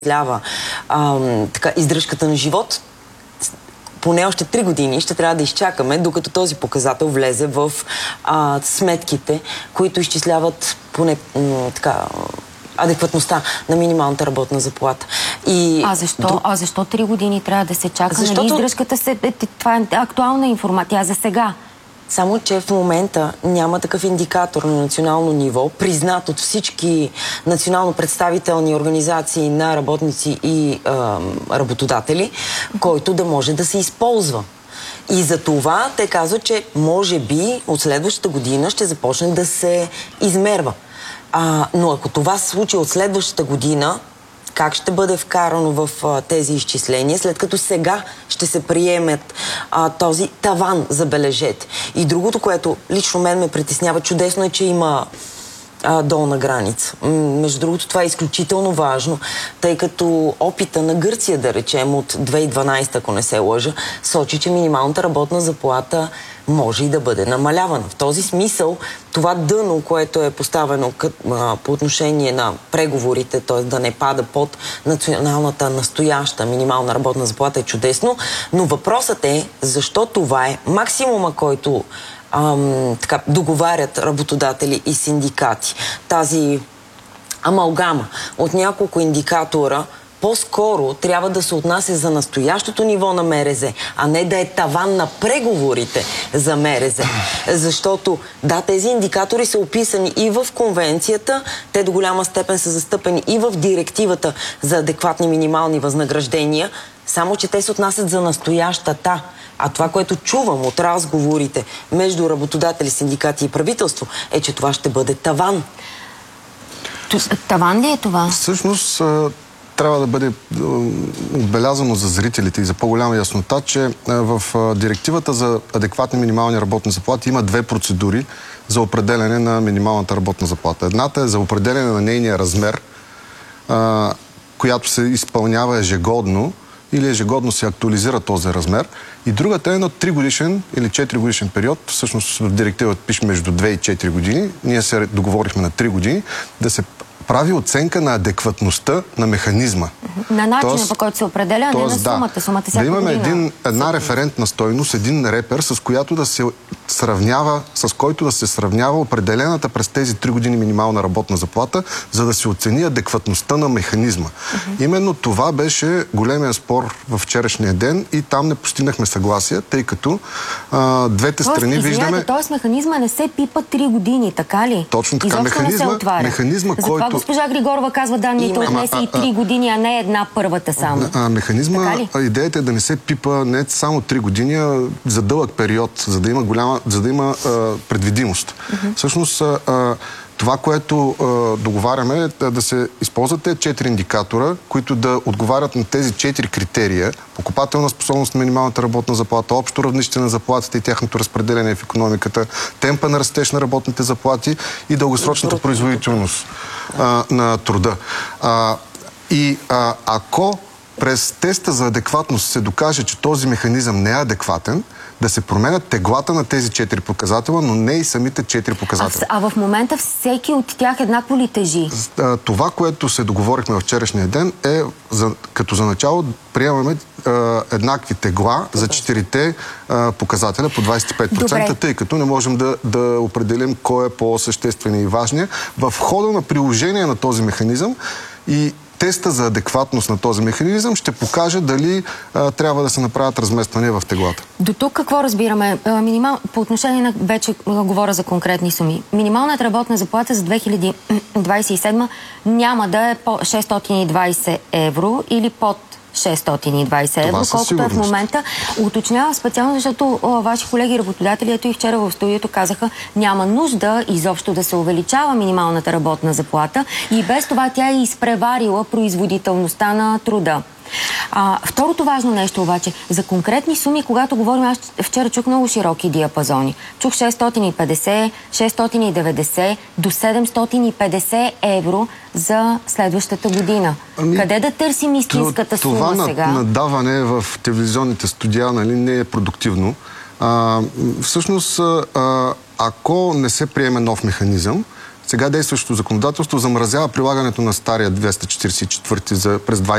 така, издръжката на живот, поне още 3 години ще трябва да изчакаме, докато този показател влезе в сметките, които изчисляват поне така адекватността на минималната работна заплата. А защо 3 години трябва да се чака? Защото... издръжката това е актуална информация за сега. Само че в момента няма такъв индикатор на национално ниво, признат от всички национално представителни организации на работници и работодатели, който да може да се използва. И за това те казват, че може би от следващата година ще започне да се измерва. Но ако това се случи от следващата година, как ще бъде вкарано в тези изчисления, след като сега ще се приемет този таван, забележете. И другото, което лично мен ме притеснява, чудесно е, че има долна граница. Между другото, това е изключително важно, тъй като опита на Гърция, да речем, от 2012, ако не се лъжа, сочи, че минималната работна заплата може и да бъде намалявана. В този смисъл, това дъно, което е поставено по отношение на преговорите, т.е. да не пада под националната настояща минимална работна заплата, е чудесно, но въпросът е защо това е максимума, който така, договарят работодатели и синдикати. Тази амалгама от няколко индикатора по-скоро трябва да се отнася за настоящото ниво на МРЗ, а не да е таван на преговорите за МРЗ. Защото, да, тези индикатори са описани и в конвенцията, те до голяма степен са застъпени и в директивата за адекватни минимални възнаграждения, само че те се отнасят за настоящата. А това, което чувам от разговорите между работодатели, синдикати и правителство, е, че това ще бъде таван. Таван ли е това? Всъщност трябва да бъде отбелязано за зрителите и за по-голяма яснота, че в директивата за адекватни минимални работни заплати има 2 процедури за определяне на минималната работна заплата. Едната е за определяне на нейния размер, която се изпълнява ежегодно, или ежегодно се актуализира този размер. И другата е на 3 годишен или 4 годишен период, всъщност в директивата пише между 2 и 4 години, ние се договорихме на 3 години, да се прави оценка на адекватността на механизма. На начина, по който се определя, а не на сумата. Сумата всяка година. Да имаме една референтна стойност, един репер, с която да се сравнява, с който да се сравнява определената през тези 3 години минимална работна заплата, за да се оцени адекватността на механизма. Именно това беше големия спор в вчерашния ден и там не постигнахме съгласие, тъй като двете страни виждаме... Тоест механизма не се пипа 3 години, така ли? Точно така. Механизма, който... Госпожа Григорова казва, данните отнесе и 3 години, а не една първата само. Механизма, идеята е да не се пипа не само 3 години, а за дълъг период, за да има предвидимост. Всъщност, това, което договаряме, е да се използват 4 индикатора, които да отговарят на тези 4 критерия: покупателна способност на минималната работна заплата, общо равнище на заплатите и тяхното разпределение в икономиката, темпа на растеж на работните заплати и дългосрочната производителност на труда. Ако през теста за адекватност се докаже, че този механизъм не е адекватен, да се променят теглата на тези 4 показателя, но не и самите 4 показателя. А в момента всеки от тях еднакво ли тежи? Това, което се договорихме във вчерашния ден, е като за начало приемаме еднакви тегла за 4-те показателя по 25%, добре, тъй като не можем да определим кой е по-съществен и важния. В хода на приложение на този механизъм и теста за адекватност на този механизъм ще покаже дали трябва да се направят размествания в теглата. До тук какво разбираме? По отношение на, вече говоря за конкретни суми. Минималната работна заплата за 2027 няма да е по 620 евро или под 620 евро, колкото е в момента. Уточнявам специално, защото ваши колеги работодатели, ето и вчера в студиото казаха, няма нужда изобщо да се увеличава минималната работна заплата и без това тя е изпреварила производителността на труда. Второто важно нещо обаче, за конкретни суми, когато говорим, аз вчера чух много широки диапазони. Чух 650, 690 до 750 евро за следващата година. Къде да търсим истинската сума сега? Това надаване в телевизионните студия, нали, не е продуктивно. Всъщност, ако не се приеме нов механизъм, Сега действащото законодателство замразява прилагането на стария 244 през